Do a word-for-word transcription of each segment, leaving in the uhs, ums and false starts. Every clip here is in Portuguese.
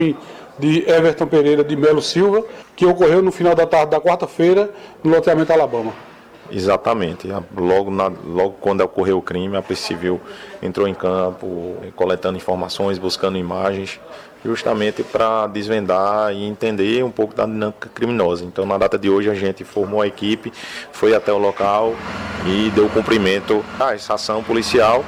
de Everton Pereira de Melo Silva, que ocorreu no final da tarde da quarta-feira no loteamento Alabama. Exatamente. Logo, na, logo quando ocorreu o crime, a Polícia Civil entrou em campo, coletando informações, buscando imagens, justamente para desvendar e entender um pouco da dinâmica criminosa. Então, na data de hoje, a gente formou a equipe, foi até o local e deu cumprimento a essa ação policial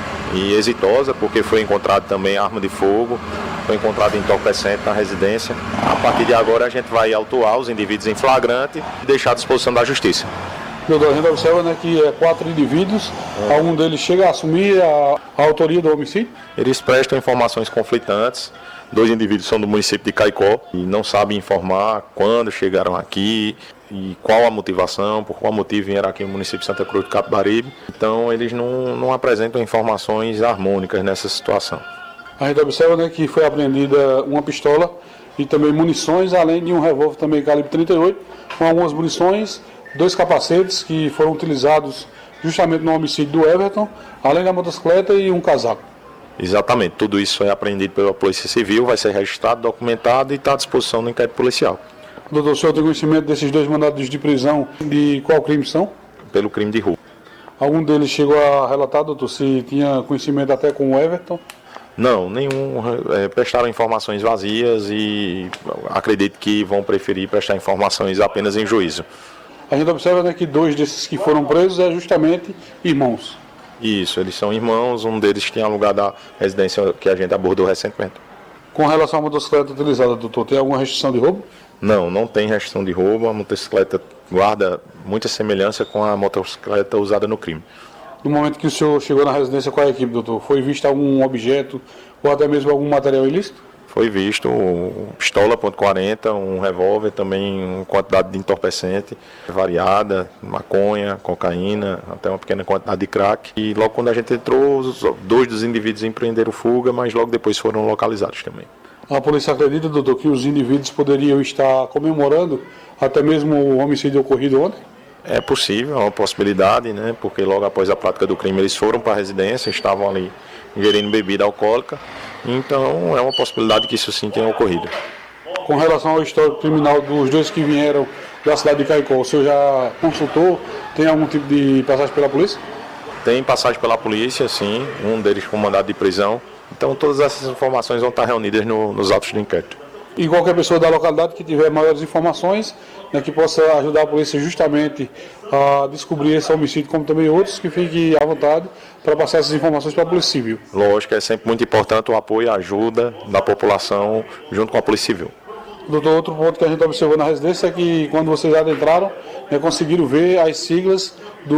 e exitosa, porque foi encontrado também arma de fogo, foi encontrado entorpecente na residência. A partir de agora, a gente vai autuar os indivíduos em flagrante e deixar à disposição da Justiça. Doutor, a gente observa, né, que é quatro indivíduos, é. algum deles chega a assumir a, a autoria do homicídio? Eles prestam informações conflitantes. Dois indivíduos são do município de Caicó e não sabem informar quando chegaram aqui e qual a motivação, por qual motivo vieram aqui no município de Santa Cruz do Capibaribe. Então, eles não, não apresentam informações harmônicas nessa situação. A gente observa, né, que foi apreendida uma pistola e também munições, além de um revólver também calibre trinta e oito, com algumas munições, dois capacetes que foram utilizados justamente no homicídio do Everton, além da motocicleta e um casaco. Exatamente, tudo isso foi apreendido pela Polícia Civil, vai ser registrado, documentado e está à disposição do inquérito policial. Doutor, o senhor tem conhecimento desses dois mandados de prisão, de qual crime são? Pelo crime de roubo. Algum deles chegou a relatar, doutor, se tinha conhecimento até com o Everton? Não, nenhum. É, prestaram informações vazias e acredito que vão preferir prestar informações apenas em juízo. A gente observa, né, que dois desses que foram presos é justamente irmãos. Isso, eles são irmãos, um deles tinha alugado a residência que a gente abordou recentemente. Com relação à motocicleta utilizada, doutor, tem alguma restrição de roubo? Não, não tem restrição de roubo, a motocicleta guarda muita semelhança com a motocicleta usada no crime. No momento que o senhor chegou na residência, qual é a equipe, doutor? Foi visto algum objeto ou até mesmo algum material ilícito? Foi visto uma pistola ponto quarenta, um revólver, também uma quantidade de entorpecente variada, maconha, cocaína, até uma pequena quantidade de crack. E logo quando a gente entrou, os dois dos indivíduos empreenderam fuga, mas logo depois foram localizados também. A polícia acredita, doutor, que os indivíduos poderiam estar comemorando até mesmo o homicídio ocorrido ontem? É possível, é uma possibilidade, né? Porque logo após a prática do crime eles foram para a residência, estavam ali ingerindo bebida alcoólica, então é uma possibilidade que isso sim tenha ocorrido. Com relação ao histórico criminal dos dois que vieram da cidade de Caicó, o senhor já consultou? Tem algum tipo de passagem pela polícia? Tem passagem pela polícia, sim, um deles com mandado de prisão, então todas essas informações vão estar reunidas no, nos autos de inquérito. E qualquer pessoa da localidade que tiver maiores informações, né, que possa ajudar a polícia justamente a descobrir esse homicídio, como também outros, que fique à vontade para passar essas informações para a Polícia Civil. Lógico, é sempre muito importante o apoio e a ajuda da população junto com a Polícia Civil. Doutor, outro ponto que a gente observou na residência é que quando vocês já adentraram, né, conseguiram ver as siglas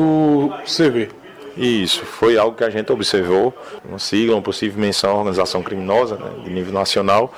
do C V. Isso, foi algo que a gente observou, uma sigla, uma possível menção à organização criminosa, né, de nível nacional.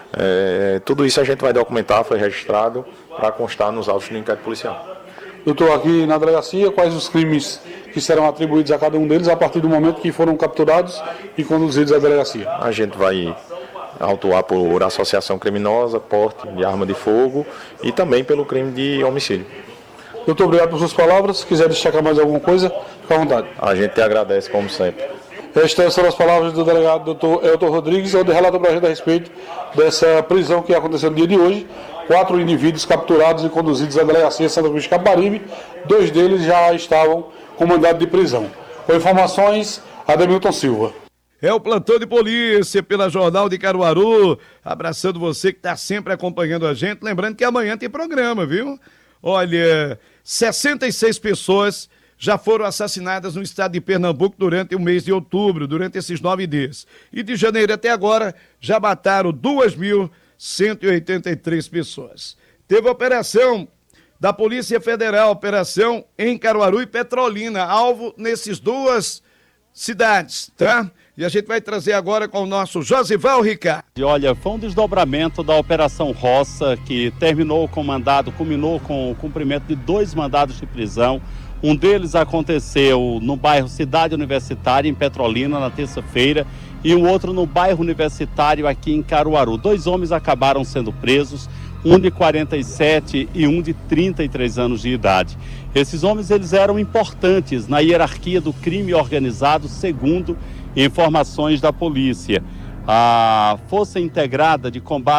É, tudo isso a gente vai documentar, foi registrado para constar nos autos do inquérito policial. Doutor, aqui na delegacia, quais os crimes que serão atribuídos a cada um deles a partir do momento que foram capturados e conduzidos à delegacia? A gente vai autuar por associação criminosa, porte de arma de fogo e também pelo crime de homicídio. Doutor, obrigado por suas palavras. Se quiser destacar mais alguma coisa, fique à vontade. A gente te agradece, como sempre. Estas são as palavras do delegado doutor Elton Rodrigues, onde relata para a gente a respeito dessa prisão que aconteceu no dia de hoje. Quatro indivíduos capturados e conduzidos à delegacia Santa Cruz de Capibaribe. Dois deles já estavam com mandado de prisão. Com informações, Ademilton Silva. É o plantão de polícia pela Jornal de Caruaru. Abraçando você que está sempre acompanhando a gente. Lembrando que amanhã tem programa, viu? Olha, sessenta e seis pessoas já foram assassinadas no estado de Pernambuco durante o mês de outubro, durante esses nove dias. E de janeiro até agora, já mataram duas mil cento e oitenta e três pessoas. Teve operação da Polícia Federal, operação em Caruaru e Petrolina, alvo nesses duas cidades, tá? E a gente vai trazer agora com o nosso Josival Ricardo. E olha, foi um desdobramento da Operação Roça, que terminou com mandado, culminou com o cumprimento de dois mandados de prisão. Um deles aconteceu no bairro Cidade Universitária, em Petrolina, na terça-feira, e um outro no bairro Universitário, aqui em Caruaru. Dois homens acabaram sendo presos, um de quarenta e sete e um de trinta e três anos de idade. Esses homens eles eram importantes na hierarquia do crime organizado, segundo informações da polícia. A Força Integrada de Combate